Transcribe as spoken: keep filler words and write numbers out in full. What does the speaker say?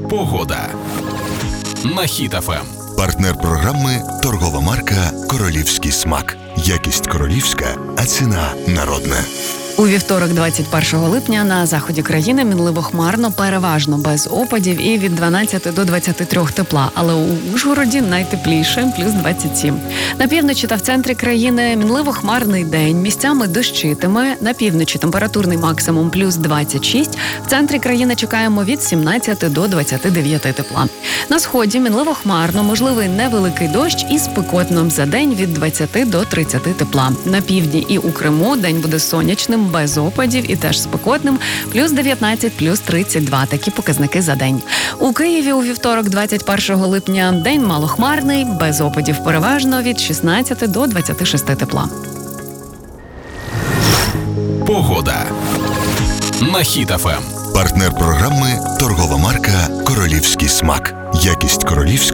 Погода на Хіт еф ем. Партнер програми – торгова марка «Королівський смак». Якість королівська, а ціна народна. У вівторок, двадцять першого липня, на заході країни мінливо хмарно, переважно без опадів і від дванадцяти до двадцяти трьох тепла. Але у Ужгороді найтепліше – плюс двадцять сім. На півночі та в центрі країни мінливо хмарний день, місцями дощитиме. На півночі температурний максимум – плюс двадцять шість. В центрі країни чекаємо від сімнадцяти до двадцяти дев'яти тепла. На сході мінливо хмарно, можливий невеликий дощ і спекотно. За день від двадцяти до тридцяти тепла. На півдні і у Криму день буде сонячним, без опадів і теж спекотним, плюс дев'ятнадцять, плюс тридцять два. Такі показники за день. У Києві у вівторок, двадцять першого липня, день малохмарний, без опадів переважно, від шістнадцяти до двадцяти шести тепла. Погода на Хіт еф ем. Партнер програми – торгова марка «Королівський смак». Якість королівська.